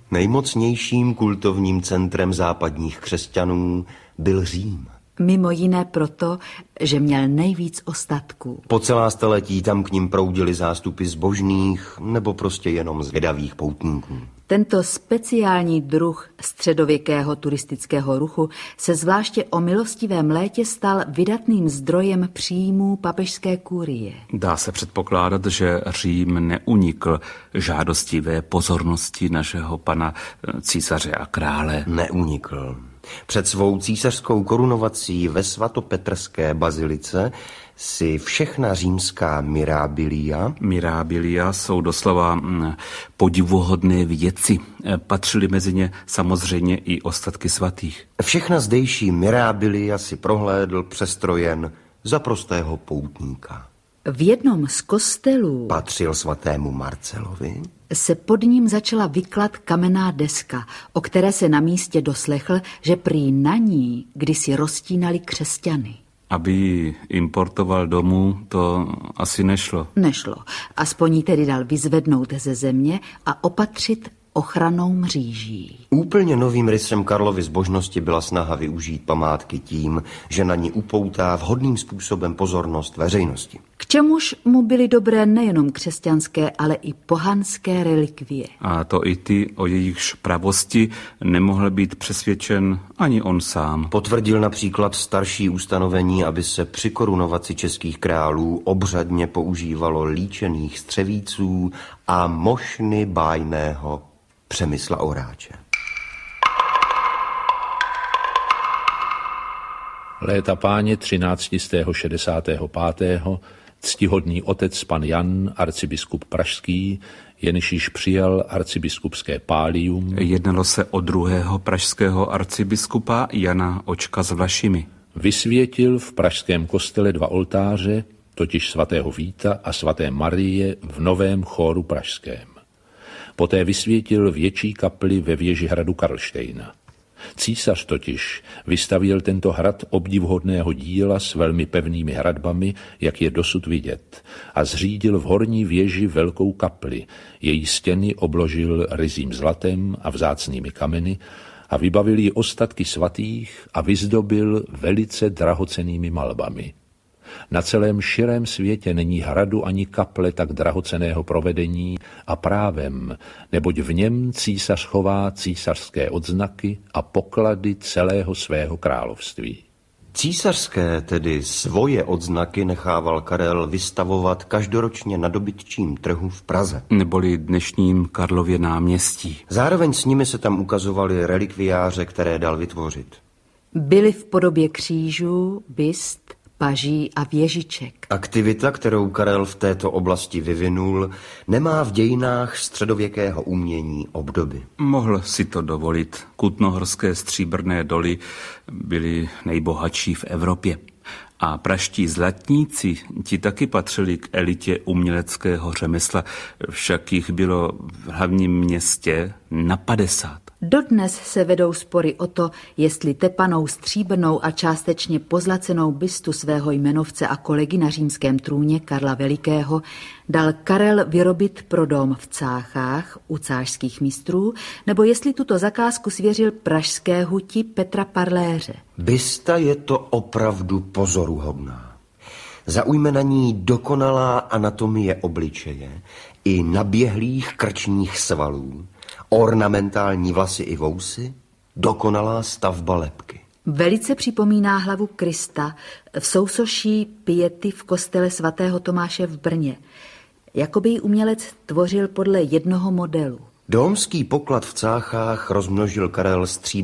Nejmocnějším kultovním centrem západních křesťanů byl Řím. Mimo jiné proto, že měl nejvíc ostatků. Po celá staletí tam k nim proudily zástupy zbožných nebo prostě jenom zvědavých poutníků. Tento speciální druh středověkého turistického ruchu se zvláště o milostivém létě stal vydatným zdrojem příjmů papežské kurie. Dá se předpokládat, že Řím neunikl žádostivé pozornosti našeho pana císaře a krále. Neunikl. Před svou císařskou korunovací ve svatopetrské bazilice si všechna římská Mirabilia jsou doslova podivuhodné věci. Patřily mezi ně samozřejmě i ostatky svatých. Všechna zdejší mirabilia si prohlédl přestrojen za prostého poutníka. V jednom z kostelů Patřil svatému Marcelovi. Se pod ním začala vyklat kamenná deska, o které se na místě doslechl, že prý na ní kdysi roztínali křesťany. Aby ji importoval domů, to asi nešlo. Nešlo. Aspoň ji tedy dal vyzvednout ze země a opatřit ochrannou mříží. Úplně novým rysem Karlovy zbožnosti byla snaha využít památky tím, že na ní upoutá vhodným způsobem pozornost veřejnosti. K čemuž mu byly dobré nejenom křesťanské, ale i pohanské relikvie. A to i ty, o jejichž pravosti nemohl být přesvědčen ani on sám. Potvrdil například starší ustanovení, aby se při korunovaci českých králů obřadně používalo líčených střevíců a mošny bájného Přemysla Oráče. Léta páně 1365. ctihodný otec pan Jan, arcibiskup pražský, jenž již přijal arcibiskupské pálium. Jednalo se o druhého pražského arcibiskupa Jana Očka s Vlašimi. Vysvětil v pražském kostele 2 oltáře, totiž svatého Víta a svaté Marie v novém chóru pražském. Poté vysvětil větší kapli ve věži hradu Karlštejna. Císař totiž vystavěl tento hrad obdivuhodného díla s velmi pevnými hradbami, jak je dosud vidět, a zřídil v horní věži velkou kapli. Její stěny obložil ryzím zlatem a vzácnými kameny a vybavil ji ostatky svatých a vyzdobil velice drahocennými malbami. Na celém širém světě není hradu ani kaple tak drahocenného provedení a právem, neboť v něm císař chová císařské odznaky a poklady celého svého království. Císařské, tedy svoje odznaky, nechával Karel vystavovat každoročně na dobytčím trhu v Praze. Neboli dnešním Karlově náměstí. Zároveň s nimi se tam ukazovaly relikviáře, které dal vytvořit. Byly v podobě křížů, byst, paží a věžiček. Aktivita, kterou Karel v této oblasti vyvinul, nemá v dějinách středověkého umění obdoby. Mohl si to dovolit. Kutnohorské stříbrné doly byly nejbohatší v Evropě. A praští zlatníci, ti taky patřili k elitě uměleckého řemesla, však jich bylo v hlavním městě na 50. Dodnes se vedou spory o to, jestli tepanou stříbrnou a částečně pozlacenou bystu svého jmenovce a kolegy na římském trůně Karla Velikého dal Karel vyrobit pro dom v Cáchách u cářských mistrů, nebo jestli tuto zakázku svěřil pražské huti Petra Parléře. Bysta je to opravdu pozoruhodná. Zaujme na ní dokonalá anatomie obličeje i naběhlých krčních svalů, ornamentální vlasy i vousy, dokonalá stavba lebky. Velice připomíná hlavu Krista v sousoší Piety v kostele svatého Tomáše v Brně. Jakoby ji umělec tvořil podle jednoho modelu. Domský poklad v Cáchách rozmnožil Karel stříbrný